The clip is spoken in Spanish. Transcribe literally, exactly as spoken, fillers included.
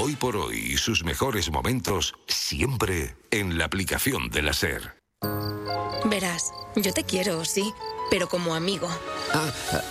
Hoy por hoy y sus mejores momentos siempre en la aplicación de la SER. Verás, yo te quiero, sí, pero como amigo. Ah,